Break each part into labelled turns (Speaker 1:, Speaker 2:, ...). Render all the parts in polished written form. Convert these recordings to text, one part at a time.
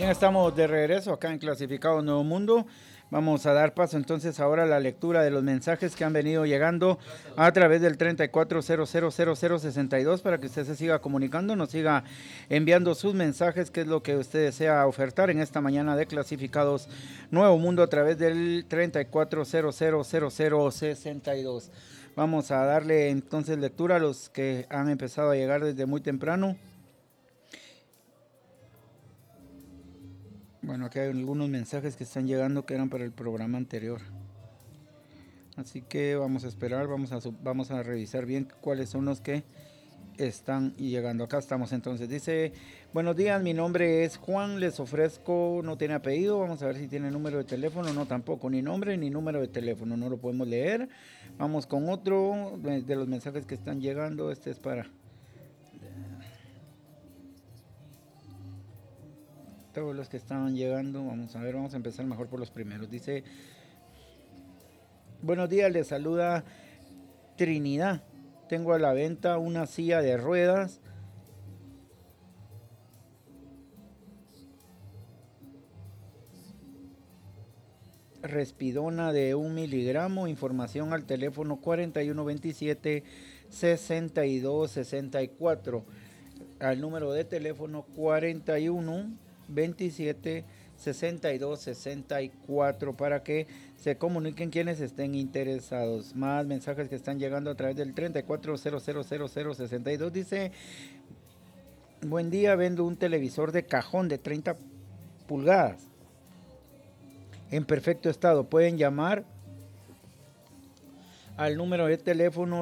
Speaker 1: Bien, estamos de regreso acá en Clasificado Nuevo Mundo. Vamos a dar paso entonces ahora a la lectura de los mensajes que han venido llegando a través del 34000062 para que usted se siga comunicando, nos siga enviando sus mensajes, que es lo que usted desea ofertar en esta mañana de Clasificados Nuevo Mundo a través del 34000062. Vamos a darle entonces lectura a los que han empezado a llegar desde muy temprano. Bueno, aquí hay algunos mensajes que están llegando que eran para el programa anterior. Así que vamos a esperar, vamos a revisar bien cuáles son los que están llegando. Acá estamos entonces. Dice, buenos días, mi nombre es Juan, les ofrezco, no tiene apellido, vamos a ver si tiene número de teléfono, no tampoco, ni nombre ni número de teléfono, no lo podemos leer. Vamos con otro de los mensajes que están llegando, este es para todos los que estaban llegando. Vamos a ver, vamos a empezar mejor por los primeros. Dice, buenos días, les saluda Trinidad. Tengo a la venta una silla de ruedas Respidona de 1 miligramo. Información al teléfono 4127-6264. Al número de teléfono 4127-6264 para que se comuniquen quienes estén interesados. Más mensajes que están llegando a través del 34000062. Dice, buen día, vendo un televisor de cajón de 30 pulgadas en perfecto estado. Pueden llamar al número de teléfono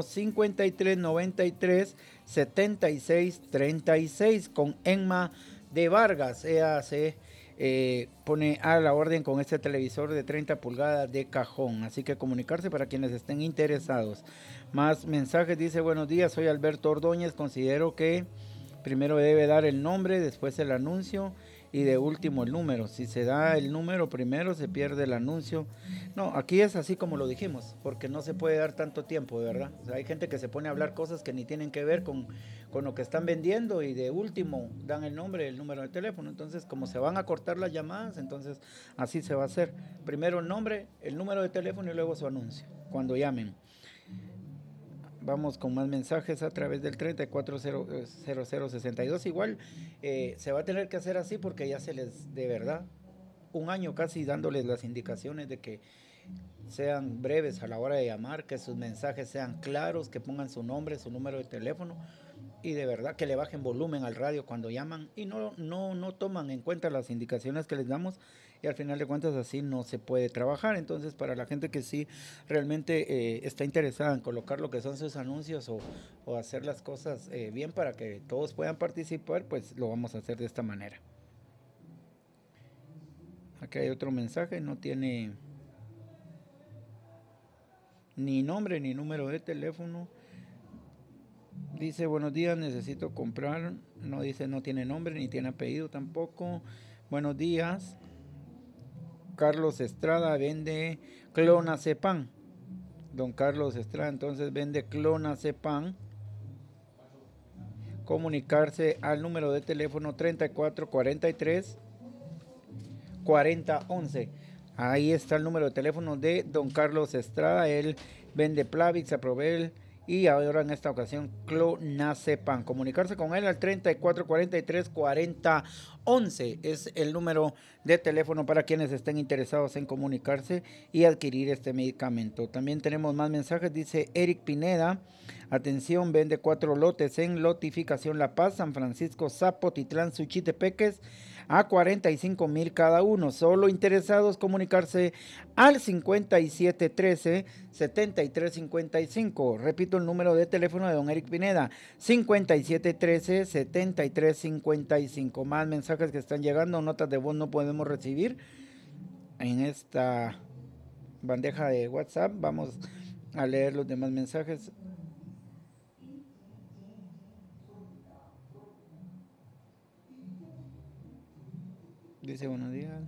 Speaker 1: 5393-7636 con Enma de Vargas. Ella se pone a la orden con este televisor de 30 pulgadas de cajón. Así que comunicarse para quienes estén interesados. Más mensajes. Dice, buenos días, soy Alberto Ordóñez. Considero que primero debe dar el nombre, después el anuncio y de último el número. Si se da el número primero, se pierde el anuncio. No, aquí es así como lo dijimos, porque no se puede dar tanto tiempo, de verdad. O sea, hay gente que se pone a hablar cosas que ni tienen que ver con lo que están vendiendo y de último dan el nombre, el número de teléfono. Entonces, como se van a cortar las llamadas, entonces así se va a hacer. Primero el nombre, el número de teléfono y luego su anuncio, cuando llamen. Vamos con más mensajes a través del 340062. Igual se va a tener que hacer así porque ya se les, de verdad, un año casi dándoles las indicaciones de que sean breves a la hora de llamar, que sus mensajes sean claros, que pongan su nombre, su número de teléfono y de verdad que le bajen volumen al radio cuando llaman y no toman en cuenta las indicaciones que les damos y al final de cuentas así no se puede trabajar. Entonces, para la gente que sí realmente está interesada en colocar lo que son sus anuncios o hacer las cosas bien para que todos puedan participar, pues lo vamos a hacer de esta manera. Aquí hay otro mensaje, no tiene ni nombre ni número de teléfono. Dice, buenos días, necesito comprar. No dice, no tiene nombre ni tiene apellido tampoco. Buenos días. Carlos Estrada vende Clonazepam. Don Carlos Estrada entonces vende Clonazepam. Comunicarse al número de teléfono 3443 4011. Ahí está el número de teléfono de Don Carlos Estrada. Él vende Plavix, Aprovel y ahora en esta ocasión Clonazepam. Comunicarse con él al 3443-4011 es el número de teléfono para quienes estén interesados en comunicarse y adquirir este medicamento. También tenemos más mensajes. Dice Eric Pineda, atención, vende 4 lotes en Lotificación La Paz, San Francisco, Zapotitlán, Suchitepeques a 45,000 cada uno. Solo interesados comunicarse al 5713-7355. Repito el número de teléfono de don Eric Pineda, 5713-7355. Más mensajes que están llegando, notas de voz no podemos recibir en esta bandeja de WhatsApp. Vamos a leer los demás mensajes. Dice, buenos días.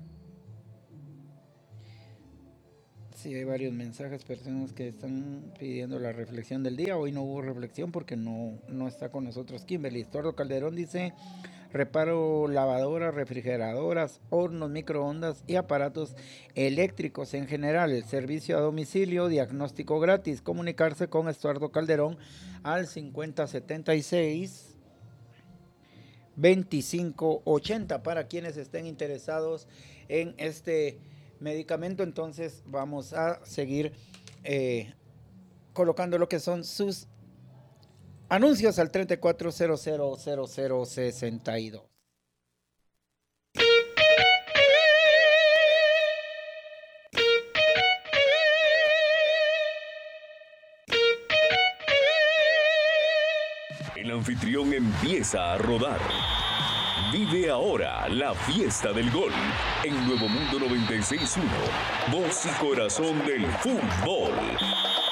Speaker 1: Sí, hay varios mensajes, personas que están pidiendo la reflexión del día. Hoy no hubo reflexión porque no está con nosotros Kimberly. Estuardo Calderón dice, reparo lavadoras, refrigeradoras, hornos, microondas y aparatos eléctricos en general. Servicio a domicilio, diagnóstico gratis. Comunicarse con Estuardo Calderón al 5076 2580 para quienes estén interesados en este medicamento. Entonces vamos a seguir colocando lo que son sus anuncios al 34000062.
Speaker 2: El anfitrión empieza a rodar. Vive ahora la fiesta del gol en Nuevo Mundo 96.1. Voz y corazón del fútbol.